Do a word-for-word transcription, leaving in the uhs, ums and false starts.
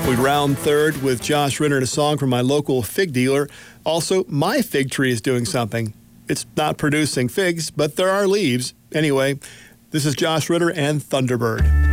We round third with Josh Ritter and a song from my local fig dealer. Also, my fig tree is doing something. It's not producing figs, but there are leaves. Anyway, this is Josh Ritter and Thunderbird.